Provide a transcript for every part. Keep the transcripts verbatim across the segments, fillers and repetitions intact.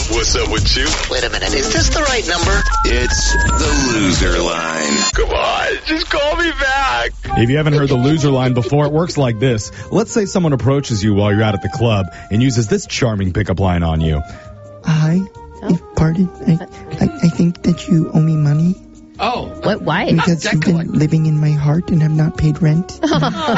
What's up with you? Wait a minute, is this the right number? It's the loser line. Come on, just call me back. If you haven't heard the loser line before, it works like this. Let's say someone approaches you while you're out at the club and uses this charming pickup line on you. Hi. Oh. Pardon? I, I, I think that you owe me money. Oh. What? Why? Because you've been living in my heart and have not paid rent for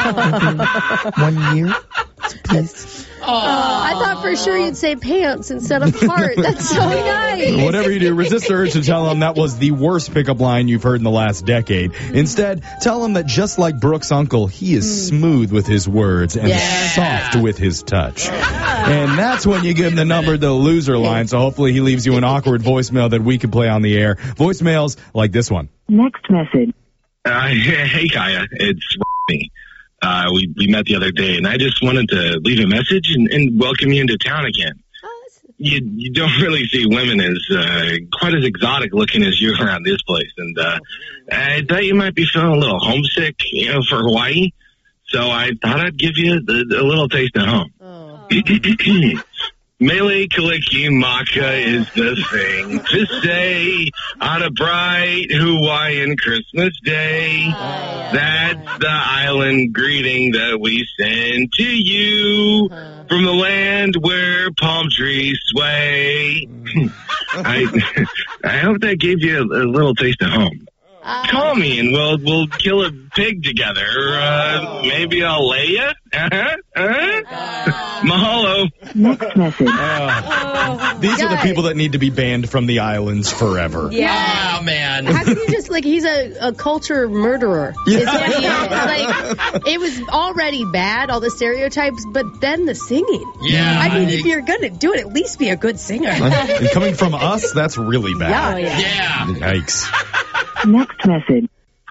one year. So please. Oh, I thought for sure you'd say pants instead of heart. That's so nice. Whatever you do, resist the urge to tell them that was the worst pickup line you've heard in the last decade. Instead, tell them that just like Brooke's uncle, he is mm. smooth with his words and yeah. soft with his touch. And that's when you give him the number, the loser line, so hopefully he leaves you an awkward voicemail that we can play on the air. Voicemails like this one. Next message. Uh, hey, Kaya. It's me. Uh, we, we met the other day, and I just wanted to leave a message and, and welcome you into town again. Oh, you you don't really see women as uh, quite as exotic looking as you around this place, and uh, I thought you might be feeling a little homesick, you know, for Hawaii. So I thought I'd give you a, a little taste of home. Oh. Mele Kalikimaka is the thing to say on a bright Hawaiian Christmas day. That's the island greeting that we send to you from the land where palm trees sway. I I hope that gave you a, a little taste of home. Uh, Call me and we'll we'll kill a pig together. Uh, maybe I'll lay you. Uh-huh. Uh-huh. Mahalo. Next message. Uh, these God. are the people that need to be banned from the islands forever. Yeah, oh, man. How can you just, like, he's a, a culture murderer. Yeah. Is what he is. Like, it was already bad, all the stereotypes, but then the singing. Yeah. I mean, if you're going to do it, at least be a good singer. And coming from us, that's really bad. Yeah. yeah. Yikes. Next message.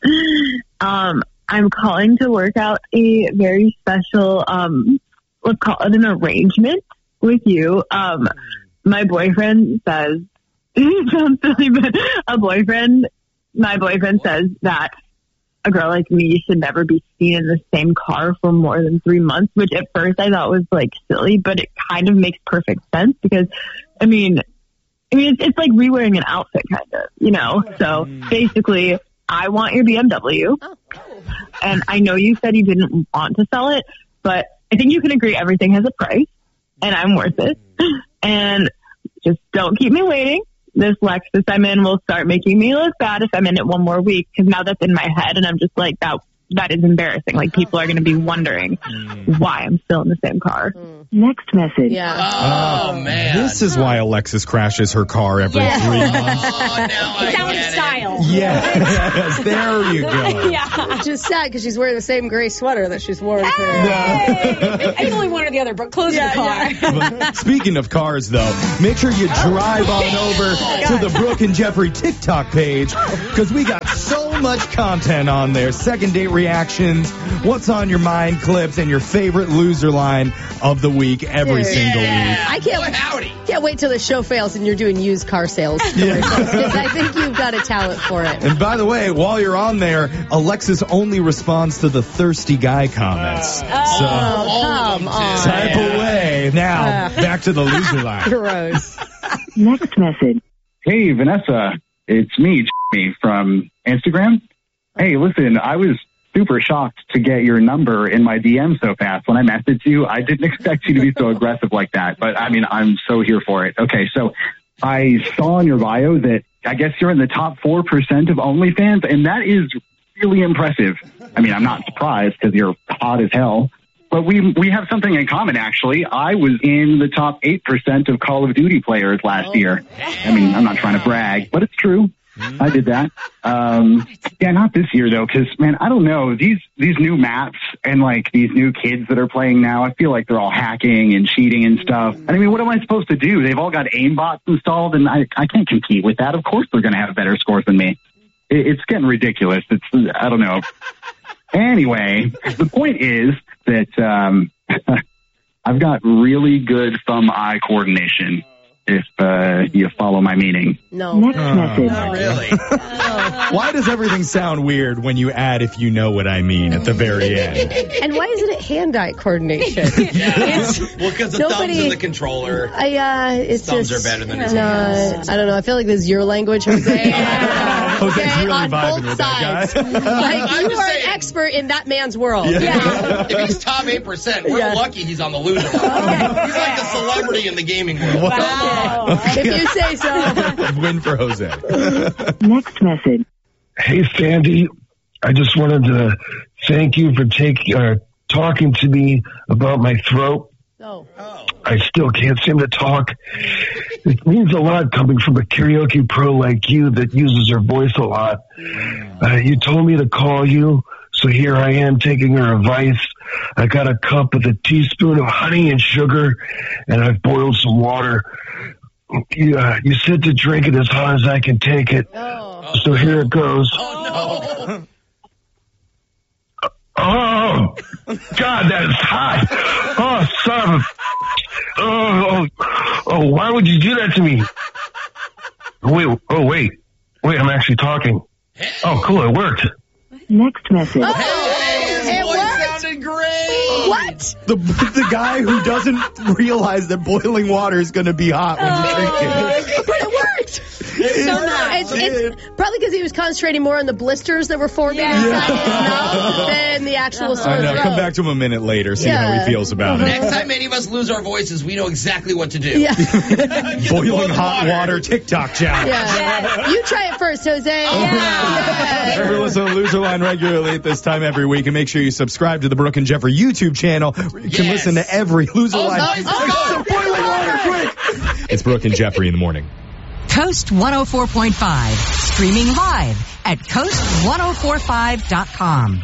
Um, I'm calling to work out a very special, um, let's call it an arrangement with you. Um, my boyfriend says, it sounds silly, but a boyfriend, my boyfriend says that a girl like me should never be seen in the same car for more than three months, which at first I thought was like silly, but it kind of makes perfect sense because, I mean, I mean, it's, it's like re-wearing an outfit kind of, you know? So basically, I want your B M W. Oh, cool. And I know you said you didn't want to sell it, but I think you can agree everything has a price, and I'm worth it. And just don't keep me waiting. This Lexus I'm in will start making me look bad if I'm in it one more week, because now that's in my head, and I'm just like, that that is embarrassing. Like, people are going to be wondering mm. why I'm still in the same car. Mm. Next message. Yeah. Oh, oh, man. This is why Alexis crashes her car every yeah. three months. Oh, now I Down get style. it. Yes, there you go. Yeah. Which is sad because she's wearing the same gray sweater that she's worn for. Hey! It's only one or the other, but close yeah, the car. Yeah. But speaking of cars, though, make sure you drive on over to the Brooke and Jeffrey TikTok page, because we got so much content on there. Second date reactions, what's on your mind clips, and your favorite loser line of the week every Dude. single Yeah. week. I can't, Boy, howdy. can't wait till the show fails and you're doing used car sales. Yeah. Because I think you've got a talent for it. And by the way, while you're on there, Alexis only responds to the thirsty guy comments. Oh, so come on. type away. Now, Uh, back to the loser line. Gross. Next message. Hey, Vanessa, it's me, Jimmy, from Instagram. Hey, listen, I was super shocked to get your number in my D M so fast. When I messaged you, I didn't expect you to be so aggressive like that. But, I mean, I'm so here for it. Okay, so I saw in your bio that I guess you're in the top four percent of OnlyFans, and that is really impressive. I mean, I'm not surprised because you're hot as hell. But we we have something in common, actually. I was in the top eight percent of Call of Duty players last oh, year. I mean, I'm not trying to brag, but it's true. I did that. Um, yeah, not this year, though, because, man, I don't know. These these new maps and, like, these new kids that are playing now, I feel like they're all hacking and cheating and stuff. I mean, what am I supposed to do? They've all got aimbots installed, and I, I can't compete with that. Of course they're going to have better scores than me. It, it's getting ridiculous. It's I don't know. Anyway, the point is that um, I've got really good thumb-eye coordination. if uh, you follow my meaning. No. Next Uh, message. Not really. Why does everything sound weird when you add "if you know what I mean" at the very end? And why isn't it hand-eye coordination? Yeah. Well, because the thumbs Nobody- in the controller. I, uh, it's Thumbs just, are better than his no, hands. I don't know. I feel like this is your language, Jose. Yeah. Jose's Okay, really on vibing both with that sides. guy. Like, I'm you just are saying. an expert in that man's world. Yeah. If he's top eight percent, we're Yeah. lucky he's on the loser line. He's like the celebrity in the gaming world. Wow. If you say so. Win for Jose. Next message. Hey, Sandy. I just wanted to thank you for taking uh, talking to me about my throat. Oh. I still can't seem to talk. It means a lot coming from a karaoke pro like you that uses her voice a lot. Uh, you told me to call you, so here I am taking her advice. I got a cup with a teaspoon of honey and sugar, and I've boiled some water. You, uh, you said to drink it as hot as I can take it. Oh. So here it goes. Oh, no. Oh, God, that is hot. Oh, son of a... Oh, oh, oh, why would you do that to me? Wait, oh, wait. Wait, I'm actually talking. Oh, cool, it worked. Next message. Oh, His it voice worked. sounded great. What? The the guy who doesn't realize that boiling water is going to be hot when you drink it. But it worked. It's, it's probably because he was concentrating more on the blisters that were forming inside his mouth than the actual sore I know. throat. Come back to him a minute later, see how Yeah. he feels about it. Next time any of us lose our voices, we know exactly what to do. Yeah. Get the Boiling hot water TikTok challenge. Yeah. You try it first, Jose. Yeah. Ever listen to Loser Line regularly at this time every week, and make sure you subscribe to the Brooke and Jeffrey YouTube channel. Where you can Yes. listen to every Loser Oh, Line. nice. Oh, Go. boiling water, quick! It's Brooke and Jeffrey in the morning. Coast one oh four point five, streaming live at coast one oh four five dot com.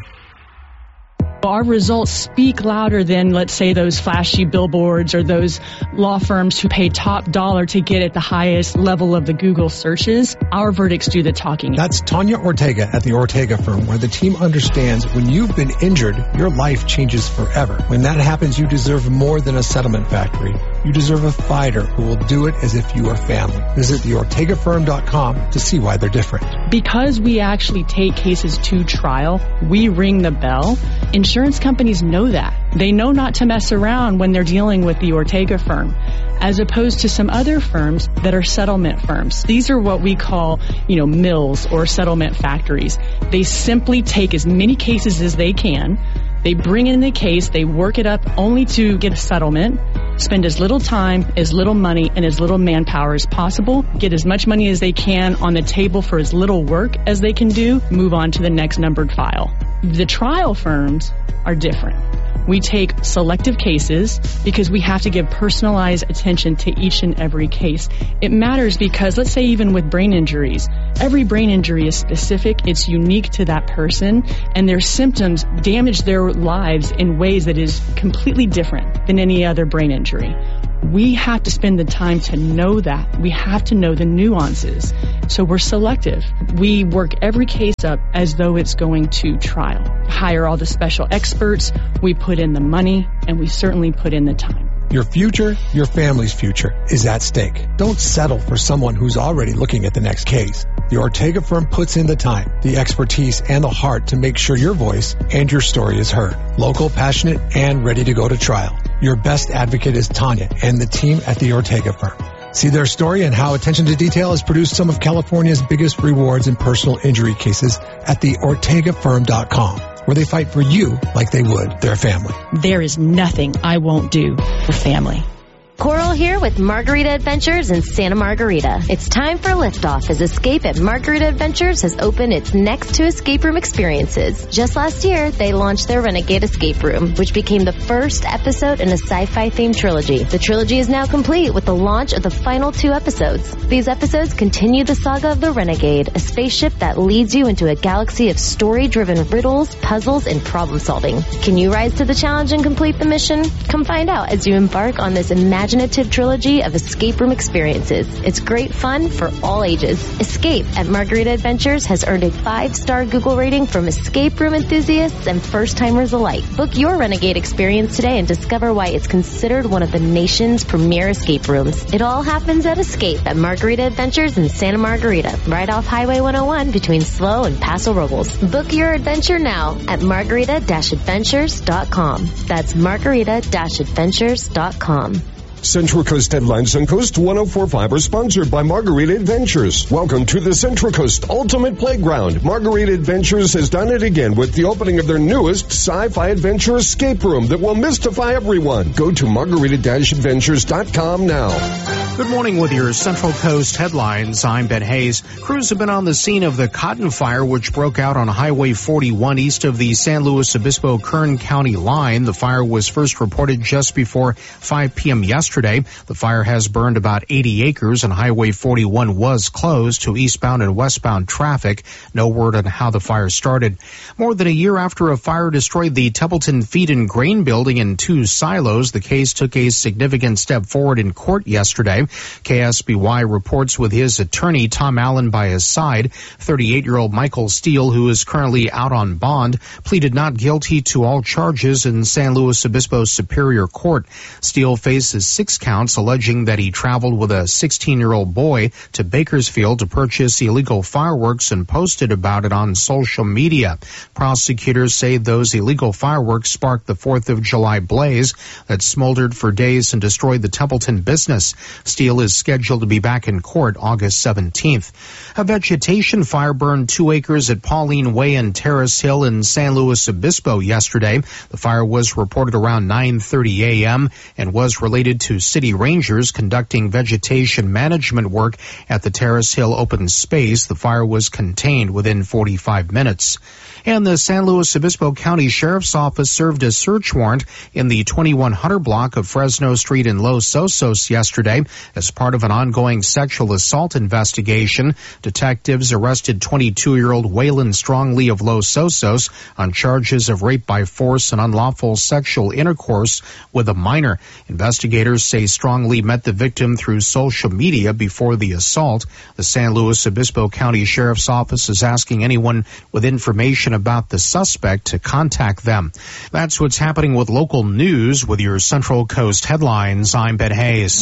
Our results speak louder than, let's say, those flashy billboards or those law firms who pay top dollar to get at the highest level of the Google searches. Our verdicts do the talking. That's Tanya Ortega at the Ortega firm, where the team understands when you've been injured, your life changes forever. When that happens, you deserve more than a settlement factory. You deserve a fighter who will do it as if you are family. Visit the ortega firm dot com to see why they're different. Because we actually take cases to trial, we ring the bell. Insurance companies know that. They know not to mess around when they're dealing with the Ortega firm, as opposed to some other firms that are settlement firms. These are what we call, you know, mills or settlement factories. They simply take as many cases as they can. They bring in the case, they work it up only to get a settlement, spend as little time, as little money, and as little manpower as possible, get as much money as they can on the table for as little work as they can do, move on to the next numbered file. The trial firms are different. We take selective cases because we have to give personalized attention to each and every case. It matters because, let's say even with brain injuries, every brain injury is specific, it's unique to that person, and their symptoms damage their lives in ways that is completely different than any other brain injury. We have to spend the time to know that. We have to know the nuances. So we're selective. We work every case up as though it's going to trial. Hire all the special experts. We put in the money, and we certainly put in the time. Your future, your family's future, is at stake. Don't settle for someone who's already looking at the next case. The Ortega firm puts in the time, the expertise, and the heart to make sure your voice and your story is heard. Local, passionate, and ready to go to trial. Your best advocate is Tanya and the team at the Ortega firm. See their story and how attention to detail has produced some of California's biggest rewards in personal injury cases at the ortega firm dot com, where they fight for you like they would their family. There is nothing I won't do for family. Coral here with Margarita Adventures in Santa Margarita. It's time for liftoff as Escape at Margarita Adventures has opened its next two escape room experiences. Just last year, they launched their Renegade Escape Room, which became the first episode in a sci-fi themed trilogy. The trilogy is now complete with the launch of the final two episodes. These episodes continue the saga of the Renegade, a spaceship that leads you into a galaxy of story-driven riddles, puzzles, and problem solving. Can you rise to the challenge and complete the mission? Come find out as you embark on this imaginary imaginative trilogy of escape room experiences. It's great fun for all ages. Escape at Margarita Adventures has earned a five-star Google rating from escape room enthusiasts and first-timers alike. Book your Renegade experience today and discover why it's considered one of the nation's premier escape rooms. It all happens at Escape at Margarita Adventures in Santa Margarita, right off Highway one oh one between Slow and Paso Robles. Book your adventure now at margarita adventures dot com. That's margarita adventures dot com. Central Coast Headlines on Coast one oh four point five are sponsored by Margarita Adventures. Welcome to the Central Coast Ultimate Playground. Margarita Adventures has done it again with the opening of their newest sci-fi adventure escape room that will mystify everyone. Go to margarita adventures dot com now. Good morning with your Central Coast Headlines. I'm Ben Hayes. Crews have been on the scene of the cotton fire which broke out on Highway forty-one east of the San Luis Obispo-Kern County line. The fire was first reported just before five p.m. yesterday. The fire has burned about eighty acres and Highway forty-one was closed to eastbound and westbound traffic. No word on how the fire started. More than a year after a fire destroyed the Templeton Feed and Grain building and two silos, the case took a significant step forward in court yesterday. K S B Y reports with his attorney, Tom Allen, by his side. thirty-eight-year-old Michael Steele, who is currently out on bond, pleaded not guilty to all charges in San Luis Obispo Superior Court. Steele faces six counts alleging that he traveled with a sixteen-year-old boy to Bakersfield to purchase illegal fireworks and posted about it on social media. Prosecutors say those illegal fireworks sparked the fourth of July blaze that smoldered for days and destroyed the Templeton business. Steele is scheduled to be back in court August seventeenth. A vegetation fire burned two acres at Pauline Way and Terrace Hill in San Luis Obispo yesterday. The fire was reported around nine thirty a.m. and was related to city rangers conducting vegetation management work at the Terrace Hill open space. The fire was contained within forty-five minutes. And the San Luis Obispo County Sheriff's Office served a search warrant in the twenty-one hundred block of Fresno Street in Los Osos yesterday as part of an ongoing sexual assault investigation. Detectives arrested twenty-two-year-old Waylon Stronglee of Los Osos on charges of rape by force and unlawful sexual intercourse with a minor. Investigators say Stronglee met the victim through social media before the assault. The San Luis Obispo County Sheriff's Office is asking anyone with information about the suspect to contact them. That's what's happening with local news with your Central Coast Headlines. I'm Ben Hayes.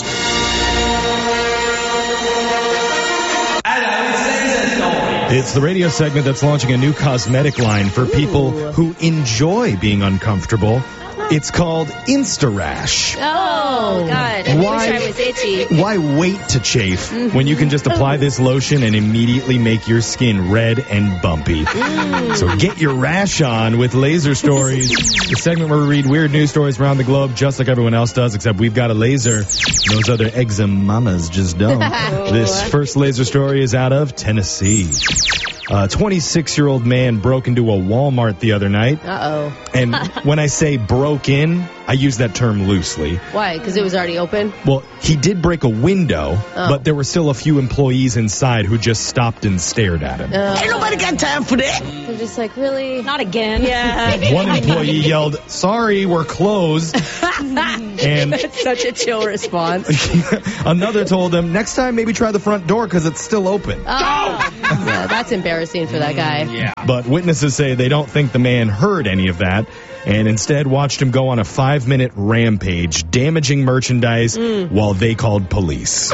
It's the radio segment that's launching a new cosmetic line for people who enjoy being uncomfortable. It's called Instarash. Oh, God. I Why- wish I was itchy. Why wait to chafe when you can just apply this lotion and immediately make your skin red and bumpy? So get your rash on with Laser Stories, the segment where we read weird news stories around the globe just like everyone else does, except we've got a laser. Those other eczemamas just don't. This first laser story is out of Tennessee. A twenty-six-year-old man broke into a Walmart the other night. Uh-oh. And when I say broke in, I use that term loosely. Why? Because it was already open? Well, he did break a window, Oh. but there were still a few employees inside who just stopped and stared at him. Ain't nobody got time for that. They're just like, really? Not again. Yeah. One employee yelled, "Sorry, we're closed." And That's such a chill response. another told him, "Next time, maybe try the front door because it's still open." Oh. Yeah, that's embarrassing for that guy. Yeah. But witnesses say they don't think the man heard any of that and instead watched him go on a five-minute rampage, damaging merchandise while they called police.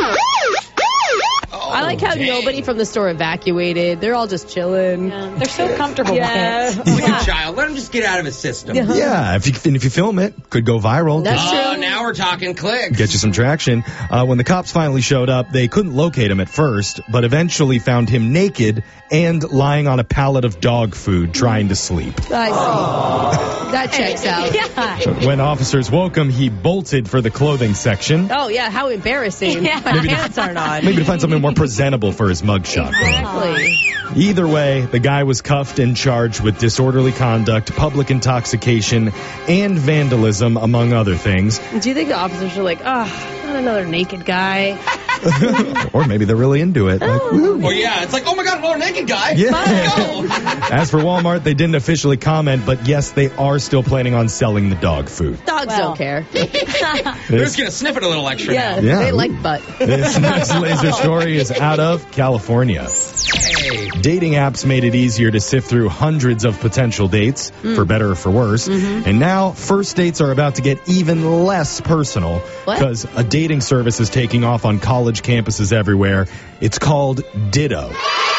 I like how nobody from the store evacuated. They're all just chilling. They're so comfortable Yeah. with it. He's like a child. Let him just get out of his system. Yeah. Yeah, if you, and if you film it, could go viral. That's Oh, true. now we're talking clicks. Get you some traction. Uh, when the cops finally showed up, they couldn't locate him at first, but eventually found him naked and lying on a pallet of dog food trying to sleep. I see. That checks out. Yeah. When officers woke him, he bolted for the clothing section. Oh, yeah. How embarrassing. Yeah. My pants aren't on. Maybe to find something more presentable for his mugshot. Exactly. Either way, the guy was cuffed and charged with disorderly conduct, public intoxication, and vandalism, among other things. Do you think the officers are like, oh, not another naked guy? Or maybe they're really into it. Like, woo. Oh, yeah. It's like, oh, my God, another naked guy. Yeah. Let's go. As for Walmart, they didn't officially comment, but yes, they are still planning on selling the dog food. Dogs Well. don't care. They're just going to sniff it a little extra Yeah, now. Yeah. they like butt. This next laser story is out of California. Hey. Dating apps made it easier to sift through hundreds of potential dates, for better or for worse. And now, first dates are about to get even less personal What? because a dating service is taking off on college campuses everywhere. It's called Ditto.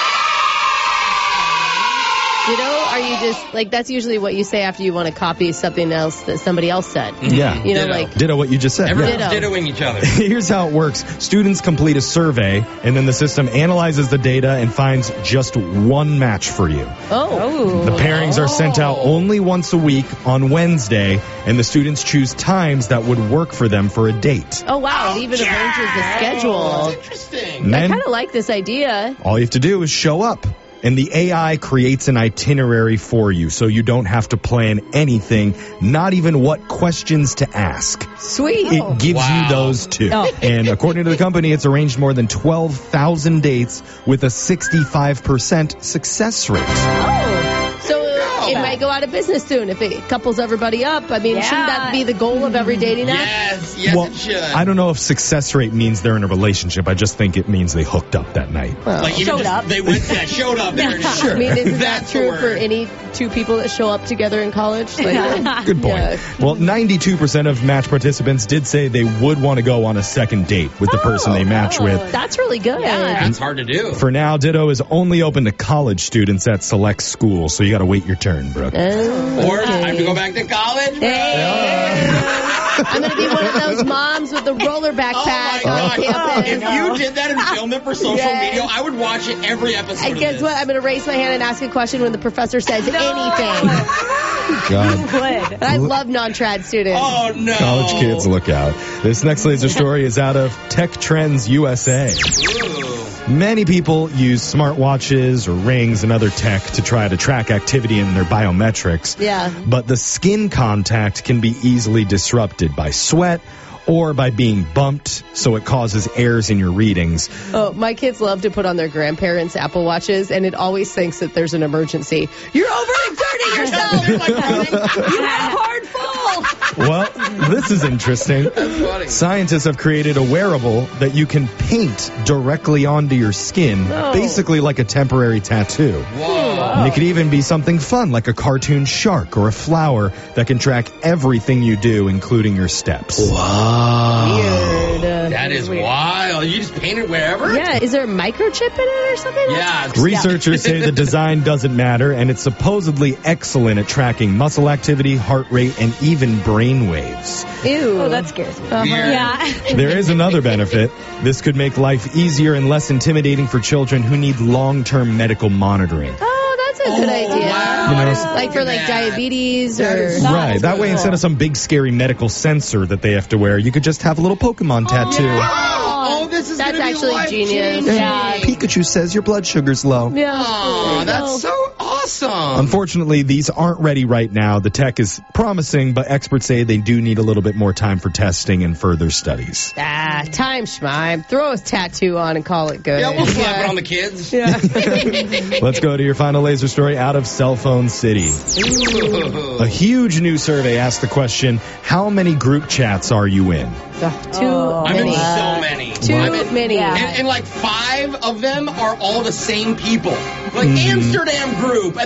Ditto, are you just, like, that's usually what you say after you want to copy something else that somebody else said. Yeah. You know, Ditto. like, Ditto what you just said. Everyone's Yeah. Ditto. dittoing each other. Here's how it works. Students complete a survey, and then the system analyzes the data and finds just one match for you. oh. The pairings are sent out only once a week on Wednesday, and the students choose times that would work for them for a date. Oh, wow. It even arranges the schedule. Interesting. And I then kind of like this idea. all you have to do is show up. And the A I creates an itinerary for you, so you don't have to plan anything, not even what questions to ask. Sweet. It gives Wow. you those too. Oh. And according to the company, it's arranged more than twelve thousand dates with a sixty-five percent success rate. Oh, so it might go out of business soon if it couples everybody up. I mean, Yeah. shouldn't that be the goal of every dating app? Yes, yes, well, it should. I don't know if success rate means they're in a relationship. I just think it means they hooked up that night. Like, even Showed just- up. They went, yeah, showed up. There it is. I mean, isn't that That's the true for word. any two people that show up together in college? Like, Good point. Yeah. Well, ninety-two percent of match participants did say they would want to go on a second date with the person they match with. That's really good. That's hard to do. For now, Ditto is only open to college students at select schools, so you got to wait your turn, Brooke. Oh, Or okay. time to go back to college. bro. I'm going to be one of those moms with the roller backpack Oh my on God. campus. If you did that and filmed it for social Yes. media, I would watch it every episode. And of guess this. what? I'm going to raise my hand and ask a question when the professor says anything. God. Would. And I love non-trad students. Oh no. College kids, look out. This next laser story is out of Tech Trends U S A. Many people use smartwatches or rings and other tech to try to track activity in their biometrics. Yeah. But the skin contact can be easily disrupted by sweat or by being bumped, so it causes errors in your readings. Oh, my kids love to put on their grandparents' Apple Watches, and it always thinks that there's an emergency. You're overexerting yourself! You had a hard fall! Well, this is interesting. funny. Scientists have created a wearable that you can paint directly onto your skin, Oh. basically like a temporary tattoo. Whoa. And it could even be something fun, like a cartoon shark or a flower that can track everything you do, including your steps. Weird. Uh, That is wild. You just paint it wherever? Yeah, is there a microchip in it or something? Yeah. Researchers say the design doesn't matter, and it's supposedly excellent at tracking muscle activity, heart rate, and even brain waves. Ew. Oh, that scares me. Uh-huh. Yeah. There is another benefit. This could make life easier and less intimidating for children who need long-term medical monitoring. Oh, that's a good idea. wow. You know, Like for like diabetes or... Right. That way, instead of some big scary medical sensor that they have to wear, you could just have a little Pokemon tattoo. Oh, this is That's gonna be actually life-changing. genius. Yeah. Pikachu says your blood sugar's low. Yeah. Oh, that's so awesome. Unfortunately, these aren't ready right now. The tech is promising, but experts say they do need a little bit more time for testing and further studies. Ah, time schmime. Throw a tattoo on and call it good. Yeah, we'll slap it on the kids. Yeah. Let's go to your final laser story out of Cell Phone City. A huge new survey asked the question, how many group chats are you in? Too I'm in many. so many. Too I'm in- many. Yeah. And, and like five of them are all the same people. Like Mhm. Amsterdam group,